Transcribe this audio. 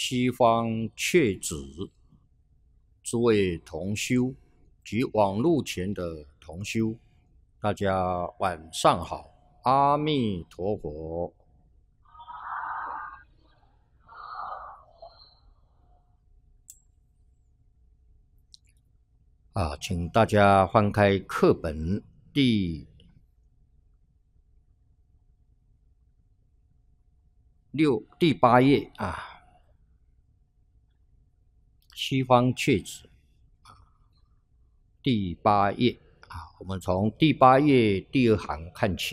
西方确子，诸位同修及网络前的同修，大家晚上好，阿弥陀佛。请大家翻开课本第8页西方确子第8页我们从第8页第2行看起。